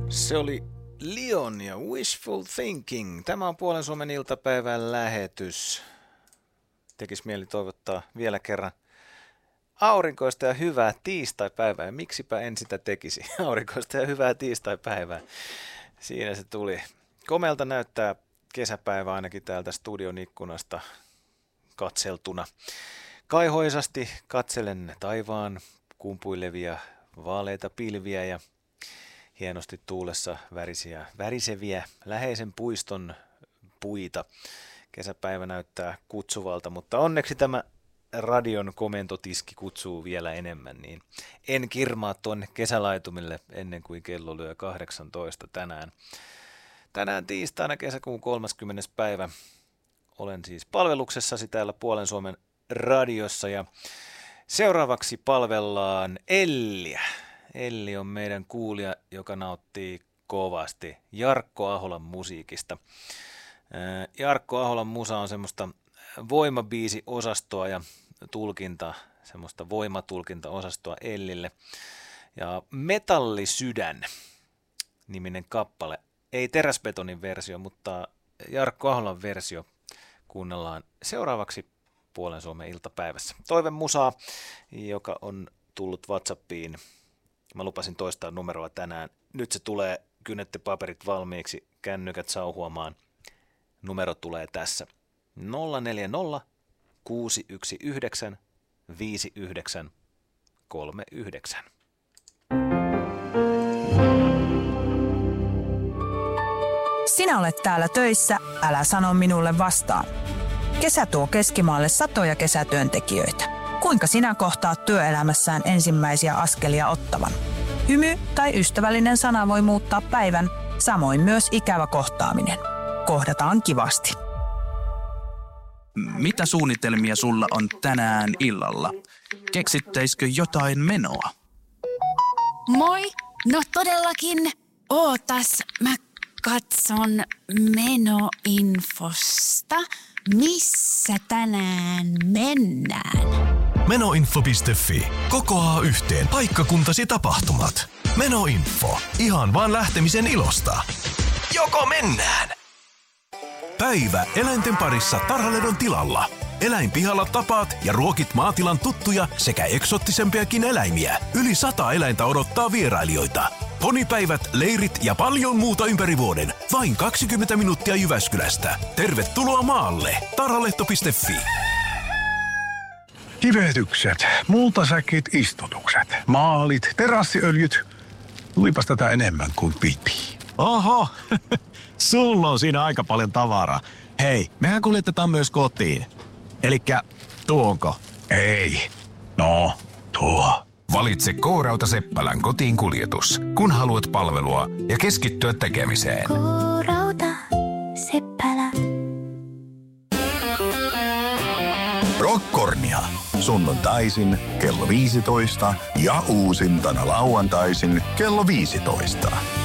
Se oli Lion ja Wishful Thinking. Tämä on Puolen Suomen iltapäivän lähetys. Tekis mieli toivottaa vielä kerran aurinkoista ja hyvää tiistaipäivää. Ja miksipä en sitä tekisi? Aurinkoista ja hyvää tiistaipäivää. Siinä se tuli. Komealta näyttää kesäpäivä ainakin täältä studion ikkunasta katseltuna. Kaihoisasti katselen taivaan kumpuilevia vaaleita pilviä ja hienosti tuulessa väriseviä läheisen puiston puita. Kesäpäivä näyttää kutsuvalta, mutta onneksi tämä radion komentotiski kutsuu vielä enemmän, niin en kirmaa tuonne kesälaitumille ennen kuin kello lyö 18 tänään. Tänään tiistaina kesäkuun 30. päivä olen siis palveluksessasi täällä Puolen Suomen radiossa ja seuraavaksi palvellaan Elliä. Elli on meidän kuulija, joka nauttii kovasti Jarkko Aholan musiikista. Jarkko Aholan musa on semmoista voimabiisiosastoa ja semmoista voimatulkintaosastoa Ellille. Ja Metallisydän niminen kappale, ei teräsbetonin versio, mutta Jarkko Aholan versio kuunnellaan seuraavaksi Puolen Suomen iltapäivässä. Toivon musaa, joka on tullut WhatsAppiin. Mä lupasin toistaa numeroa tänään. Nyt se tulee, kynnette paperit valmiiksi, kännykät sauhuamaan. Numero tulee tässä. 040 619 5939. Sinä olet täällä töissä, älä sano minulle vastaan. Kesä tuo Keskimaalle satoja kesätyöntekijöitä. Kuinka sinä kohtaat työelämässään ensimmäisiä askelia ottavan? Hymy tai ystävällinen sana voi muuttaa päivän, samoin myös ikävä kohtaaminen. Kohdataan kivasti. Mitä suunnitelmia sulla on tänään illalla? Keksittäisikö jotain menoa? Moi! No todellakin. Ootas, mä katson menoinfosta. Missä tänään mennään? Menoinfo.fi kokoaa yhteen paikkakuntasi tapahtumat. Menoinfo. Ihan vaan lähtemisen ilosta. Joko mennään? Päivä eläinten parissa Tarhaledon tilalla. Eläinpihalla tapaat ja ruokit maatilan tuttuja sekä eksoottisempiakin eläimiä. Yli 100 eläintä odottaa vierailijoita. Ponipäivät, leirit ja paljon muuta ympäri vuoden. Vain 20 minuuttia Jyväskylästä. Tervetuloa maalle. Tarhalehto.fi. Kivetykset, multasäkit, istutukset, maalit, terassiöljyt. Tulipas tätä enemmän kuin piti. Oho, sulla on siinä aika paljon tavaraa. Hei, mehän kuljetetaan myös kotiin. Elikkä tuonko? Ei. No, tuo. Valitse K-Rauta Seppälän kotiin kuljetus, kun haluat palvelua ja keskittyä tekemiseen. K-Rauta Seppälä. Rockkornia. Sunnuntaisin kello 15 ja uusintana lauantaisin kello 15.